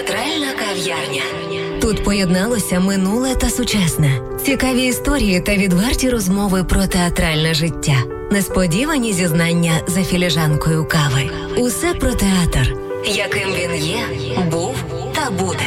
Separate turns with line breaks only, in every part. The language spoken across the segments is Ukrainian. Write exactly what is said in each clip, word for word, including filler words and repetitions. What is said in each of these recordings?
Театральна кав'ярня. Тут поєдналося минуле та сучасне. Цікаві історії та відверті розмови про театральне життя. Несподівані зізнання за філіжанкою кави. Усе про театр, яким він є, був та буде.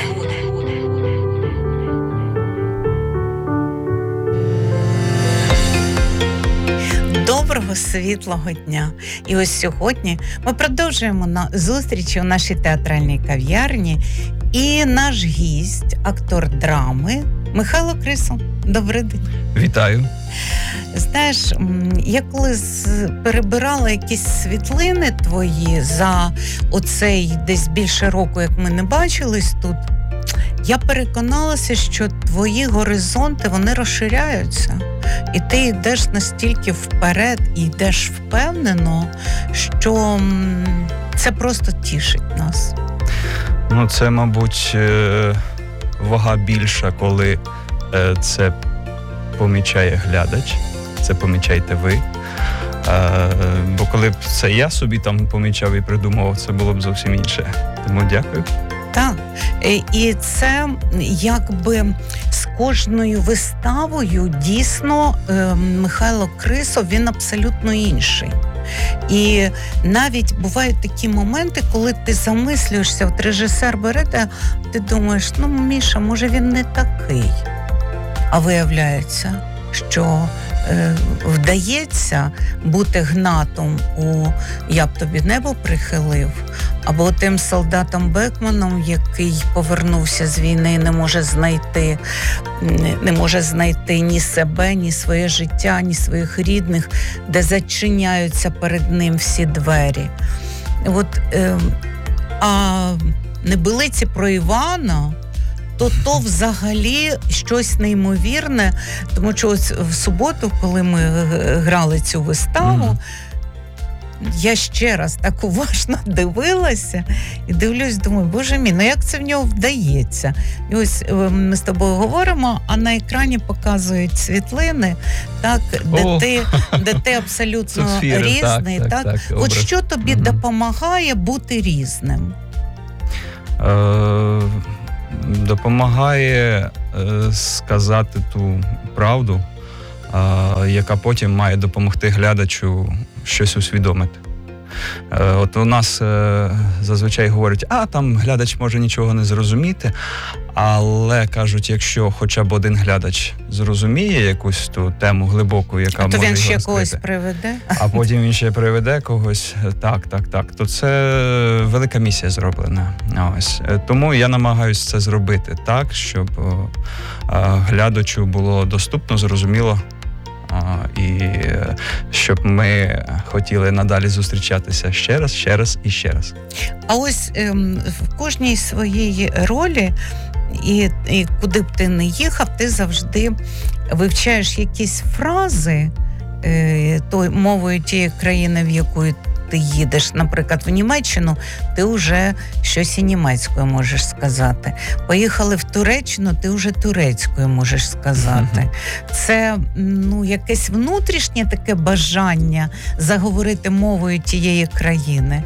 Доброго, світлого дня. І ось сьогодні ми продовжуємо на зустрічі у нашій театральній кав'ярні. І наш гість, актор драми Михайло Крисо. Добрий день.
Вітаю.
Знаєш, я коли перебирала якісь світлини твої за оцей десь більше року, як ми не бачились тут, я переконалася, що твої горизонти, вони розширяються. І ти йдеш настільки вперед і йдеш впевнено, що це просто тішить нас.
Ну, це, мабуть, вага більша, коли це помічає глядач, це помічаєте ви. Бо коли б це я собі там помічав і придумував, це було б зовсім інше. Тому дякую.
Так. І це якби з кожною виставою дійсно Михайло Крисо, він абсолютно інший. І навіть бувають такі моменти, коли ти замислюєшся, от режисер бере, ти думаєш, ну, Міша, може він не такий. А виявляється, що е, вдається бути Гнатом у «Я б тобі небо прихилив», або тим солдатом Бекманом, який повернувся з війни і не може знайти, не може знайти ні себе, ні своє життя, ні своїх рідних, де зачиняються перед ним всі двері. От, е, а небилиці про Івана, то то взагалі щось неймовірне, тому що ось в суботу, коли ми грали цю виставу, mm-hmm. я ще раз так уважно дивилася і дивлюсь, думаю, боже мій, ну як це в нього вдається? І ось ми з тобою говоримо, а на екрані показують світлини, так, де, oh. ти, де ти абсолютно Софіра, різний. Так, так, так, так, от що тобі mm-hmm. допомагає бути різним?
Uh... Допомагає е, сказати ту правду, е, яка потім має допомогти глядачу щось усвідомити. Е, от у нас е, зазвичай говорять, а там глядач може нічого не зрозуміти, але кажуть, якщо хоча б один глядач зрозуміє якусь ту тему глибоку, яка
а
може
то він
його
ще
розкрити,
когось приведе?
А потім він ще приведе когось, так, так, так, то це велика місія зроблена. Ось. Тому я намагаюся це зробити так, щоб о, глядачу було доступно, зрозуміло, і щоб ми хотіли надалі зустрічатися ще раз, ще раз і ще раз.
А ось ем, в кожній своїй ролі, і, і куди б ти не їхав, ти завжди вивчаєш якісь фрази е, той, мовою тієї країни, в яку ти їдеш. Наприклад, в Німеччину ти вже щось і німецькою можеш сказати. Поїхали в Туреччину, ти вже турецькою можеш сказати. Це, ну, якесь внутрішнє таке бажання заговорити мовою тієї країни?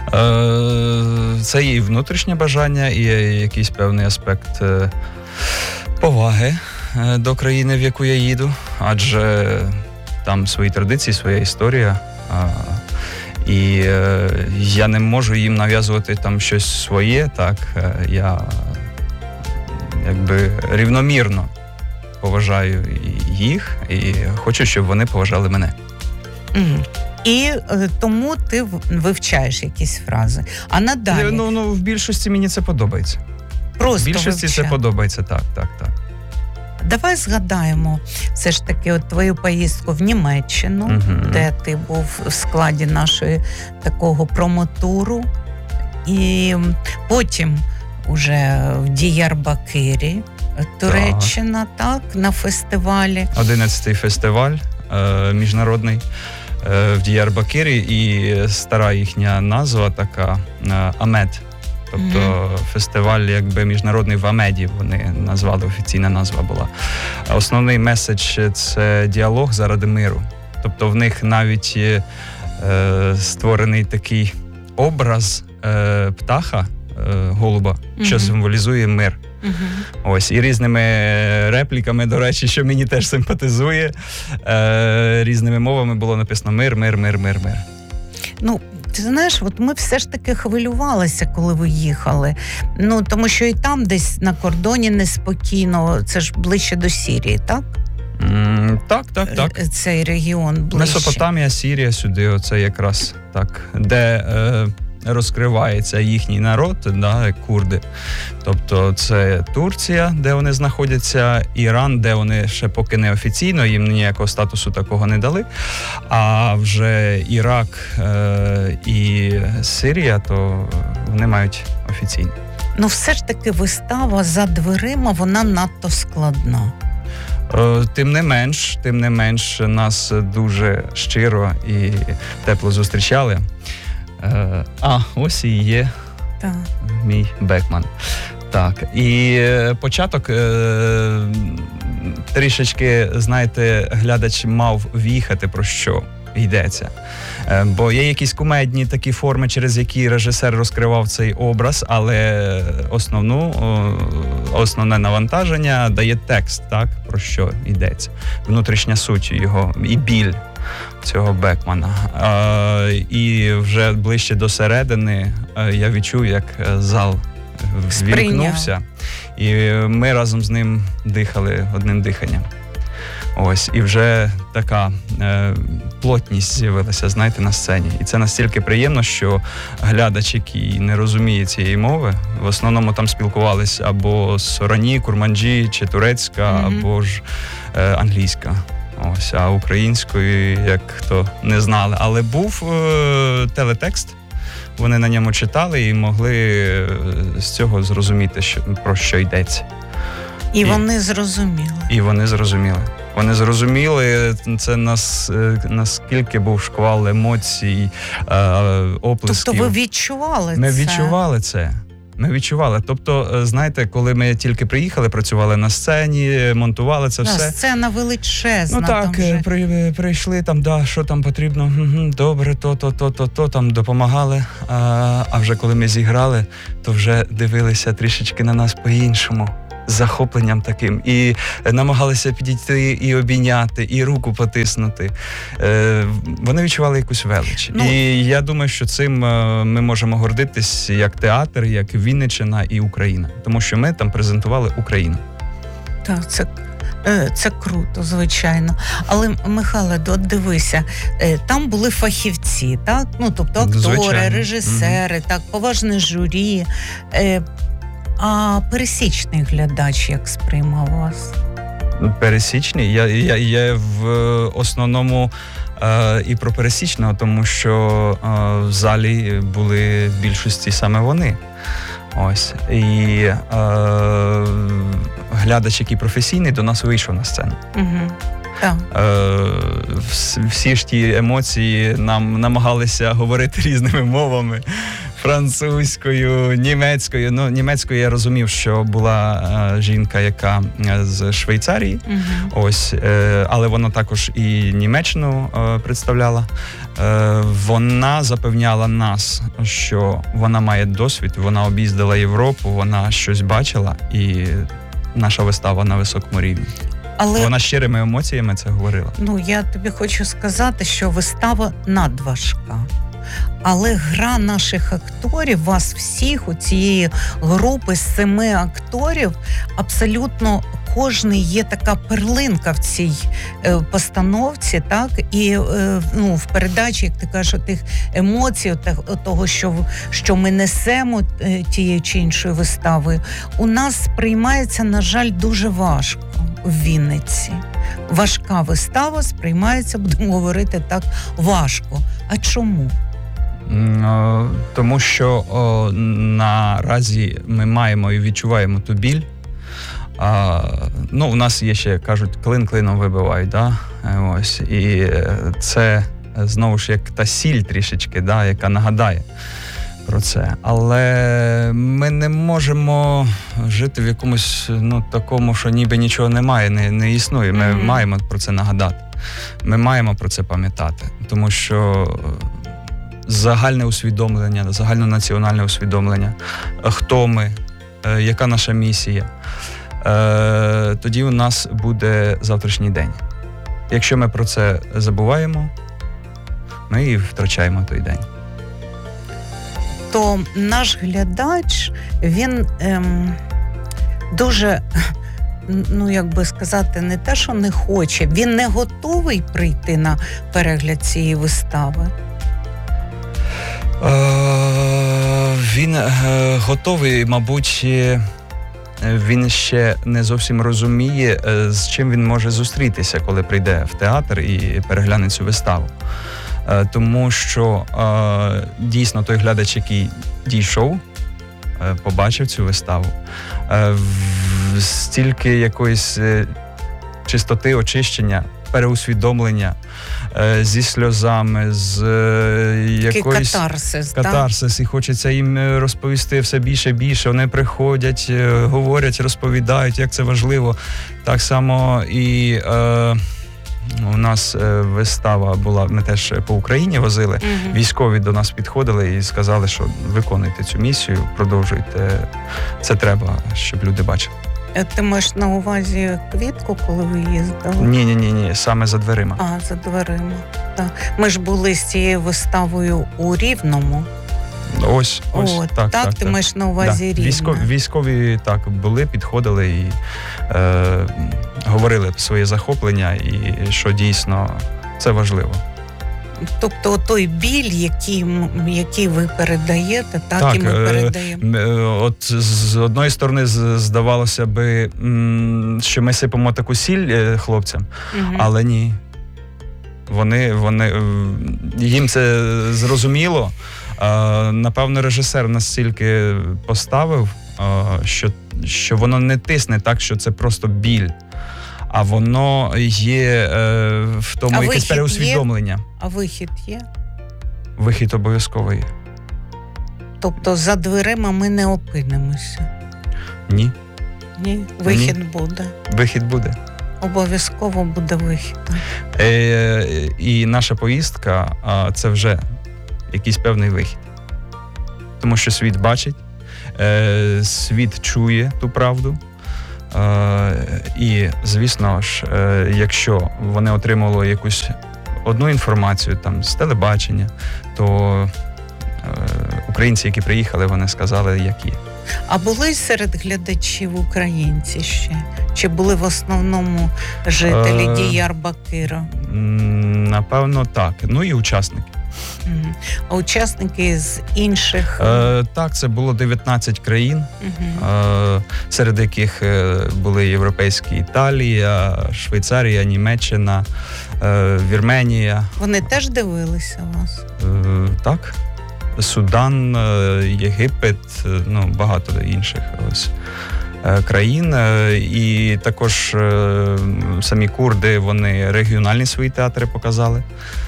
Це і внутрішнє бажання, і якийсь певний аспект поваги до країни, в яку я їду. Адже там свої традиції, своя історія. І е, я не можу їм нав'язувати там щось своє, так, я якби рівномірно поважаю їх і хочу, щоб вони поважали мене.
Mm. І е, тому ти вивчаєш якісь фрази. А надалі?
Ну, ну, в більшості мені це подобається.
Просто
В більшості
вивчав.
це подобається, так, так, так.
Давай згадаємо все ж таки от твою поїздку в Німеччину, uh-huh. де ти був в складі нашої такого промотуру. І потім уже в Діярбакирі, Туреччина, так, так на фестивалі.
Одинадцятий фестиваль е, міжнародний е, в Діярбакирі, і стара їхня назва така е, Амед. Тобто mm-hmm. фестиваль якби міжнародний в Амеді, вони назвали, офіційна назва була. Основний меседж – це діалог заради миру. Тобто в них навіть є е, створений такий образ е, птаха, е, голуба, що
Мгм.
символізує мир.
Мгм.
Ось, і різними репліками, до речі, що мені теж симпатизує, е, різними мовами було написано мир, мир, мир, мир, мир.
Ну, ти знаєш, от ми все ж таки хвилювалися, коли ви їхали. Ну, тому що і там десь на кордоні неспокійно, це ж ближче до Сирії, так?
М, Так, так, так.
Е, Цей регіон ближче.
Месопотамія, Сірія сюди, оце якраз так, де е, розкривається їхній народ, да, курди. Тобто це Турція, де вони знаходяться, Іран, де вони ще поки не офіційно, їм ніякого статусу такого не дали. А вже Ірак е, і Сирія, то вони мають офіційно.
Ну, все ж таки вистава за дверима, вона надто складна.
Е, Тим не менш, тим не менш, нас дуже щиро і тепло зустрічали. Е, А, ось і є
Так.
мій Бекман. Так, і е, початок е, трішечки, знаєте, глядач мав в'їхати, про що йдеться. Е, Бо є якісь кумедні такі форми, через які режисер розкривав цей образ, але основну, о, основне навантаження дає текст, так, про що йдеться. Внутрішня суть його і біль цього Бекмана. Е, І вже ближче до середини е, я відчув, як е, зал ввімкнувся, і ми разом з ним дихали одним диханням. Ось, і вже така е, плотність з'явилася, знаєте, на сцені. І це настільки приємно, що глядач, який не розуміє цієї мови, в основному там спілкувались або сорані, курманджі, чи турецька,
Mm-hmm.
або ж е, англійська. Ось, а українською, як хто не знали. Але був е, телетекст, вони на ньому читали і могли е, з цього зрозуміти, що, про що йдеться.
І,
І-
вони зрозуміли.
І вони зрозуміли. Вони зрозуміли, це нас, е, наскільки був шквал емоцій, е, оплесків.
Тобто ви відчували
Ми
це?
відчували це. Ми відчували. Тобто, е, знаєте, коли ми тільки приїхали, працювали на сцені, монтували це
Да,
все.
сцена величезна.
Ну
там
так,
вже.
при, прийшли там, да, що там потрібно, угу, добре, то, то, то, то, то, там допомагали. А, а вже коли ми зіграли, то вже дивилися трішечки на нас по-іншому. З захопленням таким. І намагалися підійти і обійняти, і руку потиснути. Е, вони відчували якусь велич.
Ну,
і я думаю, що цим е, ми можемо гордитись як театр, як Вінниччина і Україна. Тому що ми там презентували Україну.
Так, це, е, це круто, звичайно. Але, Михайле, от дивися, е, там були фахівці, так? Ну, тобто актори,
Звичайно.
режисери, так, поважне журі. Е, А пересічний глядач як сприймав вас?
Пересічний. Я, я, я в основному е, і про пересічного, тому що е, в залі були в більшості саме вони. Ось. І е, глядач, який професійний, до нас вийшов на сцену.
Угу. Так.
Е, вс- всі ж ті емоції нам намагалися говорити різними мовами. Французькою, німецькою. Ну, німецькою я розумів, що була е, жінка, яка е, з Швейцарії.
Угу.
Ось, е, але вона також і Німеччину е, представляла. Е, вона запевняла нас, що вона має досвід, вона об'їздила Європу, вона щось бачила, і наша вистава на високому рівні.
Але
Вона щирими емоціями це говорила.
ну, я тобі хочу сказати, що вистава надважка. Але гра наших акторів, вас всіх, у цієї групи з семи акторів, абсолютно кожний є така перлинка в цій е, постановці, так? І е, ну, в передачі, як ти кажеш, тих емоцій, от того, що, що ми несемо е, тією чи іншою виставою, у нас сприймається, на жаль, дуже важко в Вінниці. Важка вистава сприймається, будемо говорити так, важко. А чому?
М, о, Тому що о, наразі ми маємо і відчуваємо ту біль. А, ну, у нас є ще, кажуть, клин клином вибивають, да? Е, ось. І е, це знову ж як та сіль трішечки, да? Яка нагадає про це. Але ми не можемо жити в якомусь ну, такому, що ніби нічого немає, не, не існує. Ми
Mm-hmm.
маємо про це нагадати. Ми маємо про це пам'ятати. Тому що загальне усвідомлення, загальнонаціональне усвідомлення хто ми, е, яка наша місія, е, тоді у нас буде завтрашній день. Якщо ми про це забуваємо, ми і втрачаємо той день.
То наш глядач, він ем, дуже, ну як би сказати, не те, що не хоче, він не готовий прийти на перегляд цієї вистави.
Е, він е, готовий, мабуть, е, він ще не зовсім розуміє, е, з чим він може зустрітися, коли прийде в театр і перегляне цю виставу. Е, тому що е, дійсно той глядач, який дійшов, е, побачив цю виставу, е, в, стільки якоїсь е, чистоти, очищення, переусвідомлення, е, зі сльозами, з е, якоюсь...
Катарсис,
Катарсис, так? І хочеться їм розповісти все більше і більше. Вони приходять, е, говорять, розповідають, як це важливо. Так само і е, у нас е, вистава була, ми теж по Україні возили, угу. Військові до нас підходили і сказали, що виконуйте цю місію, продовжуйте. Це треба, щоб люди бачили.
Ти маєш на увазі Квітку, коли ви їздили?
Ні, ні, ні, ні, саме за дверима.
А, за дверима. Так. Ми ж були з цією виставою у Рівному.
Ось, ось.
О,
так,
так,
так,
ти
так.
маєш на увазі
да.
Рівне.
Військові, військові так були, підходили і е, говорили своє захоплення, і що дійсно це важливо.
Тобто той біль, який, який ви передаєте, так, так і ми передаємо.
От з одної сторони здавалося би, що ми сипемо таку сіль хлопцям, угу. Але ні. Вони, вони, їм це зрозуміло. Напевно, режисер настільки поставив, що, що воно не тисне так, що це просто біль. А воно є е, в тому
а
якесь переусвідомлення.
Є? А вихід є?
Вихід обов'язково є.
Тобто за дверима ми не опинимося?
Ні.
Ні? Вихід
Ні.
буде?
Вихід буде.
Обов'язково буде вихід.
Е, і наша поїздка – це вже якийсь певний вихід. Тому що світ бачить, е, світ чує ту правду. Uh, і, звісно ж, uh, якщо вони отримали якусь одну інформацію там з телебачення, то uh, українці, які приїхали, вони сказали, як є.
А були серед глядачів українці ще? Чи були в основному жителі uh, Діярбакира?
Напевно, так. Ну і учасники.
А учасники з інших?
Е, так, це було дев'ятнадцять країн, угу. е, серед яких були європейські Італія, Швейцарія, Німеччина, е, Вірменія.
Вони теж дивилися вас?
Е, так. Судан, Єгипет, ну, багато інших ось країн. І також самі курди, вони регіональні свої театри показали.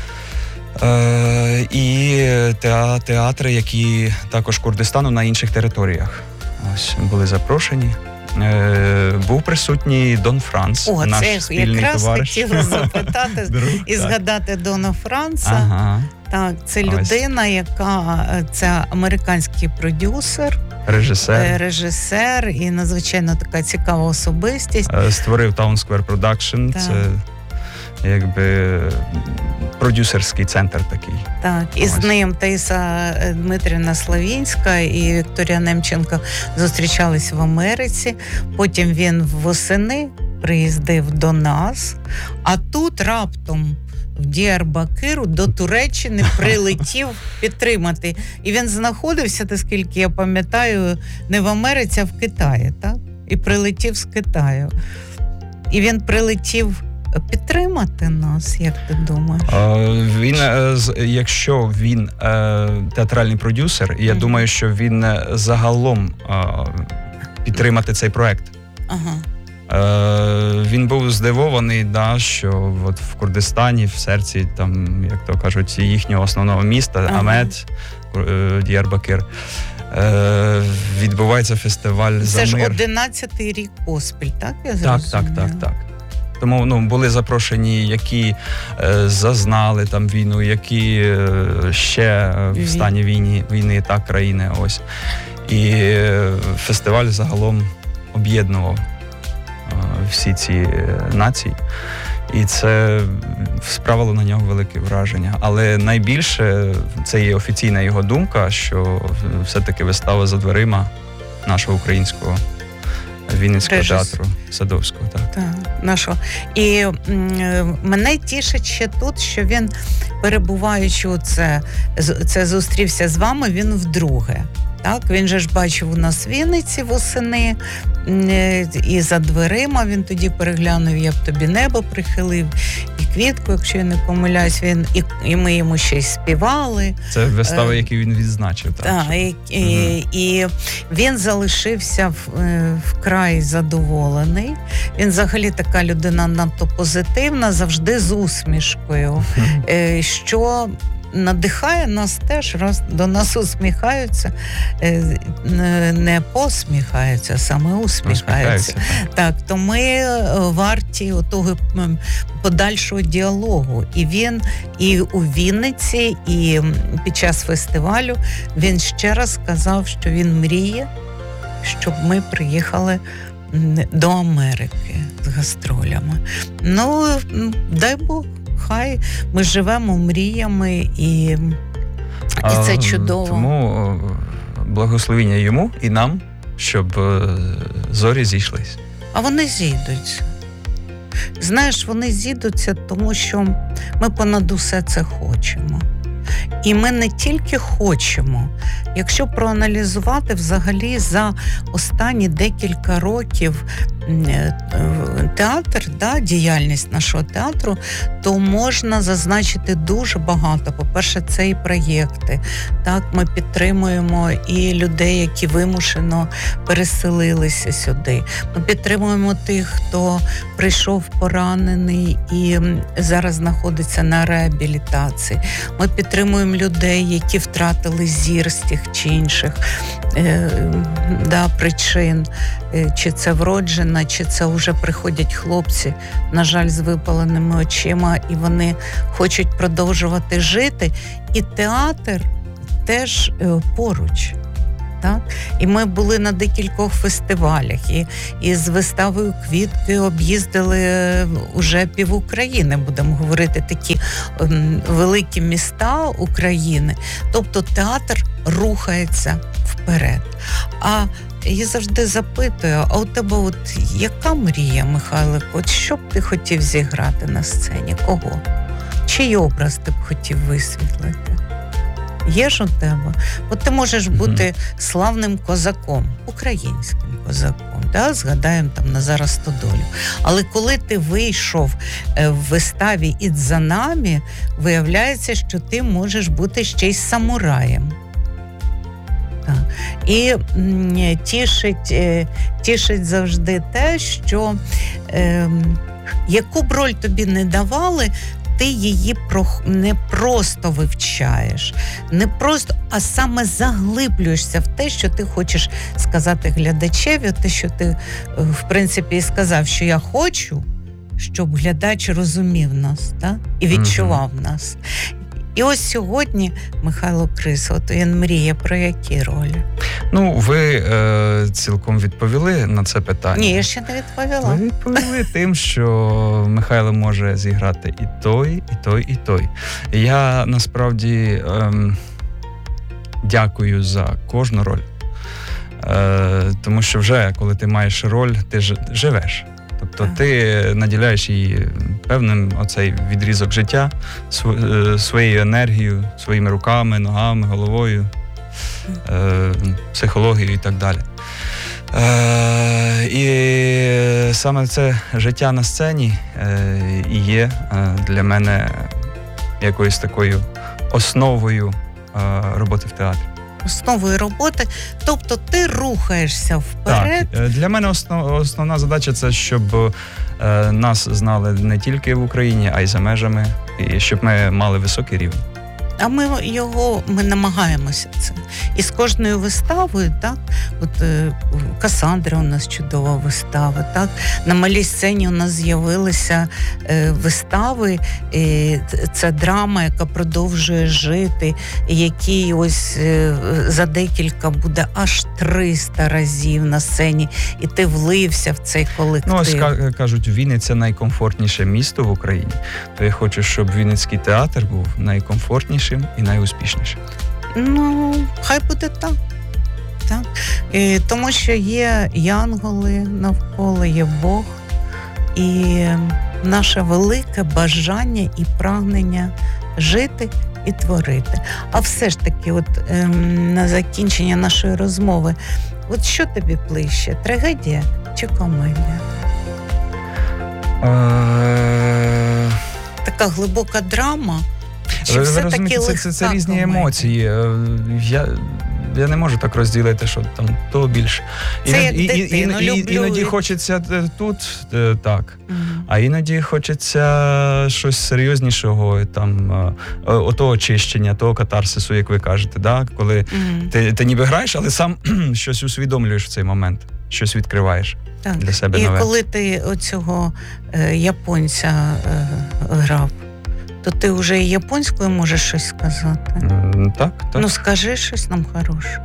Е, і театри, які також Курдистану на інших територіях. Ось були запрошені. Е, був присутній Дон Франц,
О,
наш
це
спільний
якраз
товариш.
хотіла запитати
Друг,
і
так.
згадати Дона Франца.
Ага.
Так, це
Ось.
людина, яка це американський продюсер,
режисер,
режисер і надзвичайно така цікава особистість.
Е, створив Town Square Production.
Так.
Це якби продюсерський центр такий.
Так, і з ним Таїса Дмитрівна Славінська і Вікторія Немченко зустрічались в Америці. Потім він восени приїздив до нас, а тут раптом в Діярбакиру до Туреччини прилетів підтримати. І він знаходився, наскільки я пам'ятаю, не в Америці, а в Китаї, так? І прилетів з Китаю. І він прилетів підтримати нас, як ти думаєш?
Він, якщо він театральний продюсер, я mm-hmm. думаю, що він загалом підтримати цей проект.
Ага.
Він був здивований, да, що от в Курдистані, в серці, там, як то кажуть, їхнього основного міста, ага. Амет, Діярбакир, відбувається фестиваль
Це
«За
ж
мир».
одинадцятий рік поспіль, так? Я
так, так, так, так. Тому ну, були запрошені, які е, зазнали там війну, які е, ще в стані війни, війни так, країни. Ось. І фестиваль загалом об'єднував всі ці нації. І це справило на нього велике враження. Але найбільше це є офіційна його думка, що все-таки вистава за дверима нашого українського Вінницького
Режис.
театру Садовського. Так.
Так, нашого. І м, мене тішить ще тут, що він, перебуваючи у це, з- це зустрівся з вами, він вдруге. Так, він же ж бачив у нас в Вінниці восени, м, і за дверима він тоді переглянув, я б тобі небо прихилив, і квітку, якщо я не помиляюсь, він і, і ми йому ще й співали.
Це вистава,
Е,
яку він відзначив. Так,
Так,
що-
і, і, і він залишився в- е, вкрай задоволений. Він взагалі така людина надто позитивна, завжди з усмішкою,
Мгм.
е, що надихає нас теж, раз до нас усміхаються, е, не- не посміхаються, а саме усміхаються.
Усміхаються, так.
Так, то ми е, варті того м, подальшого діалогу. І він і у Вінниці, і м, під час фестивалю він ще раз сказав, що він мріє, щоб ми приїхали м, до Америки з гастролями. Ну, м, дай Бог, хай ми живемо мріями, і, і це
А,
чудово.
Тому о, благословіння йому і нам, щоб е, зорі зійшлись.
А вони зійдуться. Знаєш, вони зійдуться, тому що ми понад усе це хочемо. І ми не тільки хочемо. Якщо проаналізувати взагалі за останні декілька років м, е, театр, да, діяльність нашого театру, то можна зазначити дуже багато. По-перше, це і проєкти. Так, ми підтримуємо і людей, які вимушено переселилися сюди. Ми підтримуємо тих, хто прийшов поранений і м, зараз знаходиться на реабілітації. Ми підтримуємо людей, які втратили зір з тих чи інших е, да, причин. Е, чи це вроджена, чи це вже приходять хлопці, на жаль, з випаленими очима, і вони хочуть продовжувати жити. І театр теж е, поруч. Так? І ми були на декількох фестивалях, і, і з виставою «Квітки» об'їздили уже пів України, будемо говорити, такі ем, великі міста України. Тобто театр рухається вперед. А я завжди запитую, а у тебе от яка мрія, Михайлик? От що б ти хотів зіграти на сцені? Кого? Чий образ ти б хотів висвітлити? Є ж у тебе? От ти можеш бути славним козаком, українським козаком, да? Згадаємо там Назара Стодолю. Але коли ти вийшов е, в виставі «Ід за нами», виявляється, що ти можеш бути ще й самураєм. Так. І м, тішить, е, тішить завжди те, що е, яку б роль тобі не давали, ти її прох- не просто вивчаєш, не просто, а саме заглиблюєшся в те, що ти хочеш сказати глядачеві, те, що ти, е, в принципі, і сказав, що я хочу, щоб глядач розумів нас, так? І відчував
Мгм.
нас. І ось сьогодні Михайло Крис, от він мріє про які ролі?
Ну, ви е, цілком відповіли на це питання.
Ні, я ще не відповіла.
Ви відповіли тим, що Михайло може зіграти і той, і той, і той. Я насправді ем, дякую за кожну роль. Е, тому що вже, коли ти маєш роль, ти ж, живеш. Тобто
Так.
ти наділяєш її певним оцей відрізок життя, св- е, своєю енергією, своїми руками, ногами, головою, е, психологією і так далі. Е, і саме це життя на сцені е, і є е, для мене якоюсь такою основою е, роботи в театрі.
Основою роботи, тобто ти рухаєшся вперед.
Так, е, для мене основ, основна задача це, щоб е, нас знали не тільки в Україні, а й за межами, і щоб ми мали високий рівень.
А ми його, ми намагаємося це. І з кожною виставою, так, от е, Касандра у нас чудова вистава, так, на малій сцені у нас з'явилися е, вистави, е, це драма, яка продовжує жити, який ось е, за декілька буде аж триста разів на сцені, і ти влився в цей колектив.
Ну, ось кажуть, Вінниця найкомфортніше місто в Україні, то я хочу, щоб Вінницький театр був найкомфортнішим і найуспішнішим.
Ну, хай буде так. так. І, тому що є янголи навколо, є Бог. І наше велике бажання і прагнення жити і творити. А все ж таки, от ем, на закінчення нашої розмови, от що тобі ближче, трагедія чи комедія?
Е...
Така глибока драма? Чи
Ви
все-таки
розумієте, це, це, це різні
комедія?
емоції. Я, я не можу так розділити, що там то більше.
Це як дитину, люблю.
Іноді хочеться тут, так,
Угу.
а іноді хочеться щось серйознішого, там, ото очищення, того катарсису, як ви кажете, да? Коли
Угу.
ти, ти ніби граєш, але сам щось усвідомлюєш в цей момент, щось відкриваєш
Так.
для себе
І
нове.
коли ти оцього е, японця е, грав, то ти вже і японською можеш щось сказати?
М, Так, так.
Ну, скажи щось нам хороше.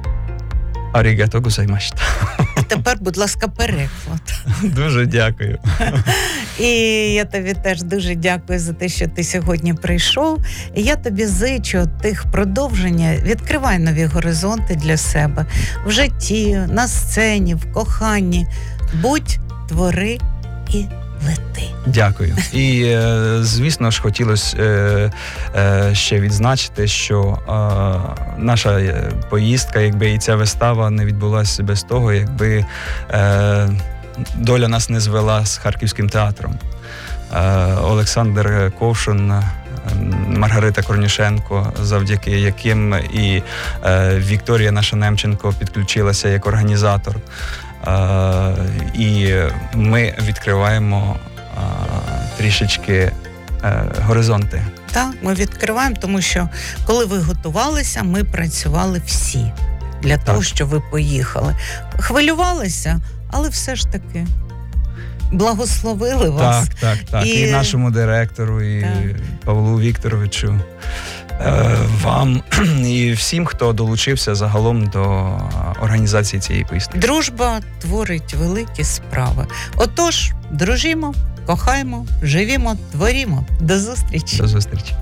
Арігато гозаймашіта.
А тепер, будь ласка, переклад.
Дуже дякую.
І я тобі теж дуже дякую за те, що ти сьогодні прийшов. І я тобі зичу тих продовження, відкривай нові горизонти для себе в житті, на сцені, в коханні. Будь, твори і лети.
Дякую. І, е, звісно ж, хотілося е, е, ще відзначити, що е, наша е, поїздка, якби і ця вистава не відбулася без того, якби е, доля нас не звела з Харківським театром. Е, Олександр Ковшун, е, Маргарита Корнішенко, завдяки яким і е, Вікторія наша Немченко підключилася як організатор. Uh, і ми відкриваємо uh, трішечки uh, горизонти.
Так, ми відкриваємо, тому що коли ви готувалися, ми працювали всі для
Так.
того, щоб ви поїхали. Хвилювалися, але все ж таки благословили вас.
Так, так, так.
І-
І, нашому директору, і
Так.
Павлу Вікторовичу, е, вам і всім, хто долучився загалом до організації цієї поїздки.
Дружба творить великі справи. Отож, дружімо, кохаймо, живімо, творімо. До зустрічі.
До зустрічі.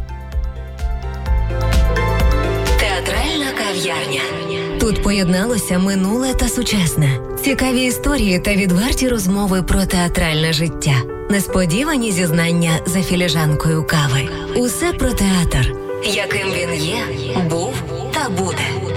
Театральна кав'ярня. Тут поєдналося минуле та сучасне. Цікаві історії та відверті розмови про театральне життя. Несподівані зізнання за філіжанкою кави. Усе про театр, яким він є, був та буде.